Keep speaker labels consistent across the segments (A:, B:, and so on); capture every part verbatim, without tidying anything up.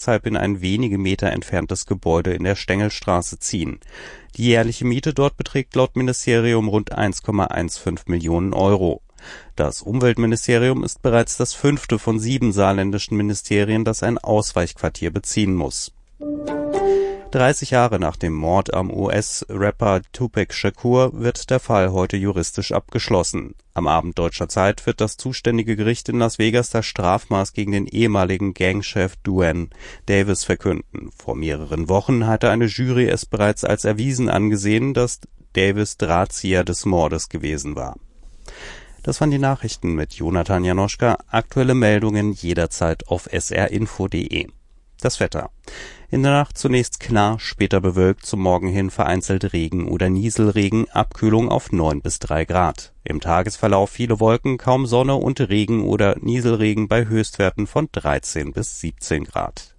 A: deshalb in ein wenige Meter entferntes Gebäude in der Stengelstraße ziehen. Die jährliche Miete dort beträgt laut Ministerium rund eins Komma fünfzehn Millionen Euro. Das Umweltministerium ist bereits das fünfte von sieben saarländischen Ministerien, das ein Ausweichquartier beziehen muss. dreißig Jahre nach dem Mord am U S-Rapper Tupac Shakur wird der Fall heute juristisch abgeschlossen. Am Abend deutscher Zeit wird das zuständige Gericht in Las Vegas das Strafmaß gegen den ehemaligen Gangchef Duane Davis verkünden. Vor mehreren Wochen hatte eine Jury es bereits als erwiesen angesehen, dass Davis Drahtzieher des Mordes gewesen war. Das waren die Nachrichten mit Jonathan Janoschka. Aktuelle Meldungen jederzeit auf s r info punkt d e. Das Wetter. In der Nacht zunächst klar, später bewölkt, zum Morgen hin vereinzelt Regen oder Nieselregen, Abkühlung auf neun bis drei Grad. Im Tagesverlauf viele Wolken, kaum Sonne und Regen oder Nieselregen bei Höchstwerten von dreizehn bis siebzehn Grad.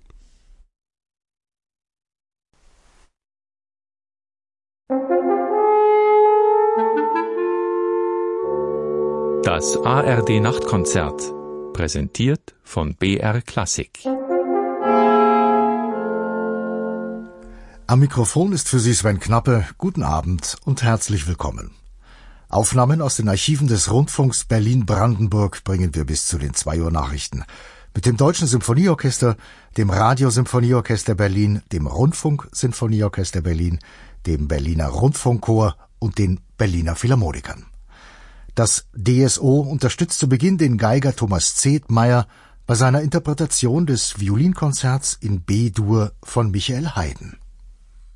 B: Das A R D-Nachtkonzert, präsentiert von B R Klassik.
C: Am Mikrofon ist für Sie Sven Knappe. Guten Abend und herzlich willkommen. Aufnahmen aus den Archiven des Rundfunks Berlin-Brandenburg bringen wir bis zu den zwei Uhr Nachrichten. Mit dem Deutschen Symphonieorchester, dem Radiosymphonieorchester Berlin, dem Rundfunk-Sinfonieorchester Berlin, dem Berliner Rundfunkchor und den Berliner Philharmonikern. Das D S O unterstützt zu Beginn den Geiger Thomas Zedmeier bei seiner Interpretation des Violinkonzerts in B-Dur von Michael Haydn.